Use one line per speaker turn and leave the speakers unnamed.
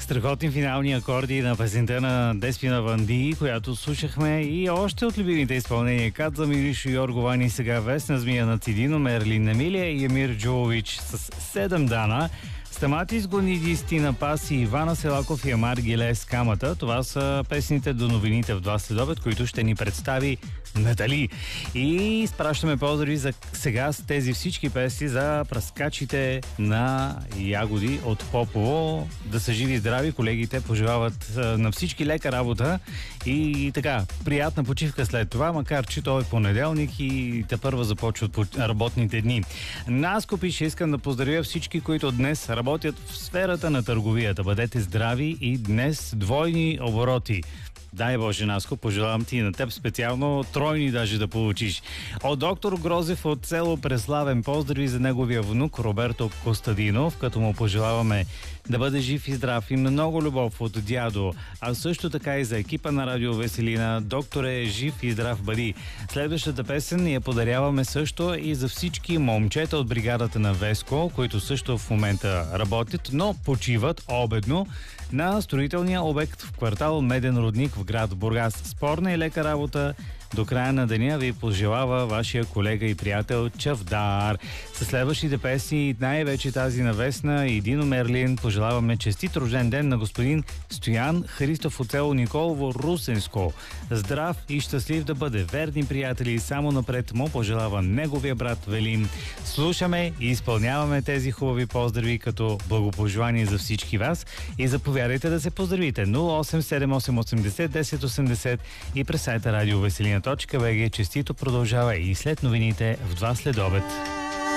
Страхотни финални акорди на песента на Деспина Ванди, която слушахме, и още от любимите изпълнения: Катза, Миришо, Йорго Вани, сега Весна Змия на Цидино, Мерлин Емилия и Емир Джолович с 7 дана. Стаматис Гонидис, Тина Пас и Ивана Селаков и Амар Гилес Камата. Това са песните до новините в 2 следобед, които ще ни представи Натали. И спращаме поздрави за сега с тези всички песни за пръскачите на ягоди от Попово. Да са живи и здрави, колегите пожелават на всички лека работа и така, приятна почивка след това, макар че той е понеделник и тепърва започват работните дни. Наско пише: искам да поздравя всички, които днес работят в сферата на търговията. Бъдете здрави и днес двойни обороти. Дай Боже, Наско, пожелавам ти и на теб специално тройни даже да получиш. От доктор Грозев от село Преславен поздрави за неговия внук Роберто Костадинов, като му пожелаваме да бъде жив и здрав и много любов от дядо, а също така и за екипа на Радио Веселина. Докторе, жив и здрав бъди. Следващата песен я подаряваме също и за всички момчета от бригадата на Веско, които също в момента работят, но почиват обедно на строителния обект в квартал Меден Рудник в град Бургас. Спорна и лека работа до края на деня ви пожелава вашия колега и приятел Чавдар. Със следващите песни, най-вече тази на Весна и Дино Мерлин, пожелаваме честит рожден ден на господин Стоян Христов от село Николово, Русенско. Здрав и щастлив да бъде. Верни приятели и само напред му пожелава неговия брат Велин. Слушаме и изпълняваме тези хубави поздрави като благопожелание за всички вас и заповядайте да се поздравите. 0878801080 и през сайта Радио Веселина. .bg. Честито продължава и след новините в 2 следобед.